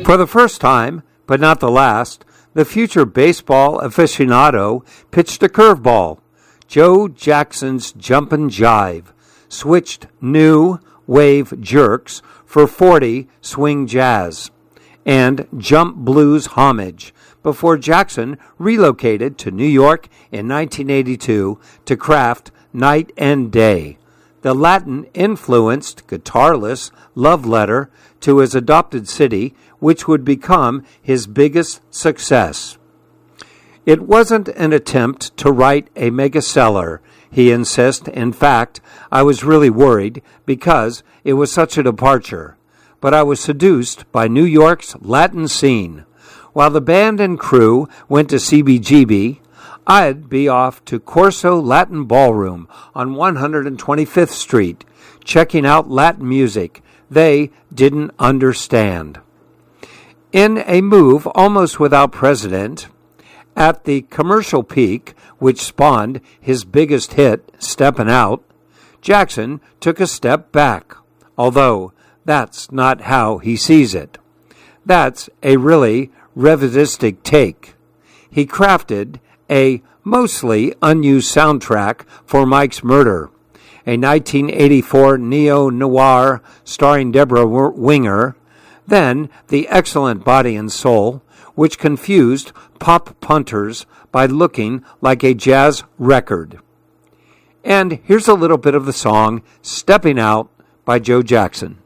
For the first time, but not the last, the future baseball aficionado pitched a curveball. Joe Jackson's Jumpin' Jive switched new wave jerks for 40 swing jazz and jump blues homage before Jackson relocated to New York in 1982 to craft Night and Day, the Latin-influenced guitarless love letter to his adopted city, which would become his biggest success. It wasn't an attempt to write a mega-seller, he insists. In fact, I was really worried because it was such a departure. But I was seduced by New York's Latin scene. While the band and crew went to CBGB, I'd be off to Corso Latin Ballroom on 125th Street, checking out Latin music they didn't understand. In a move almost without precedent, at the commercial peak, which spawned his biggest hit, Steppin' Out, Jackson took a step back, although that's not how he sees it. That's a really revisionistic take. He crafted a mostly unused soundtrack for Mike's Murder, a 1984 neo-noir starring Deborah Winger, then the excellent Body and Soul, which confused pop punters by looking like a jazz record. And here's a little bit of the song Stepping Out by Joe Jackson.